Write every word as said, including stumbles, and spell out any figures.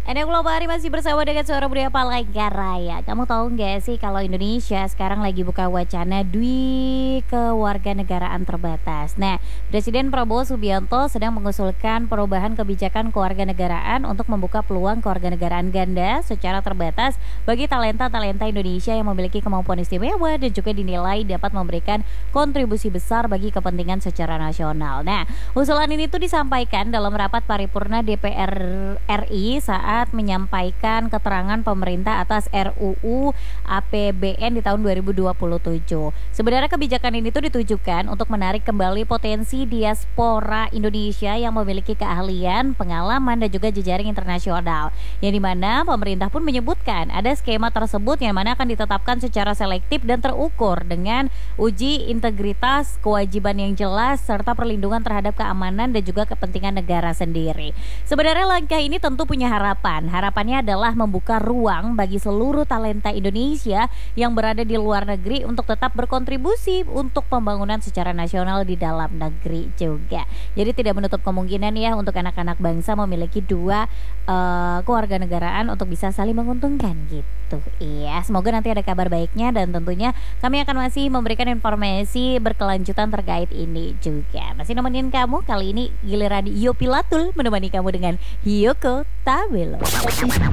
Anda Global Hari masih bersama dengan Suara Budaya Palangkaraya. Kamu tahu nggak sih kalau Indonesia sekarang lagi buka wacana dui kewarganegaraan terbatas. Nah, Presiden Prabowo Subianto sedang mengusulkan perubahan kebijakan kewarganegaraan untuk membuka peluang kewarganegaraan ganda secara terbatas bagi talenta-talenta Indonesia yang memiliki kemampuan istimewa dan juga dinilai dapat memberikan kontribusi besar bagi kepentingan secara nasional. Nah, usulan ini tuh disampaikan dalam rapat paripurna D P R R I saat menyampaikan keterangan pemerintah atas R U U A P B N di tahun dua ribu dua puluh tujuh. Sebenarnya kebijakan ini tuh ditujukan untuk menarik kembali potensi diaspora Indonesia yang memiliki keahlian, pengalaman dan juga jejaring internasional. Yang dimana pemerintah pun menyebutkan ada skema tersebut yang mana akan ditetapkan secara selektif dan terukur dengan uji integritas, kewajiban yang jelas serta perlindungan terhadap keamanan dan juga kepentingan negara sendiri. Sebenarnya langkah ini tentu punya harapan. Harapannya adalah membuka ruang bagi seluruh talenta Indonesia yang berada di luar negeri untuk tetap berkontribusi untuk pembangunan secara nasional di dalam negeri juga. Jadi tidak menutup kemungkinan ya untuk anak-anak bangsa memiliki dua uh, kewarganegaraan untuk bisa saling menguntungkan gitu. Iya, semoga nanti ada kabar baiknya dan tentunya kami akan masih memberikan informasi berkelanjutan terkait ini juga. Masih nemenin kamu kali ini giliran Yo Pilatul menemani kamu dengan Hyoko Tabelo.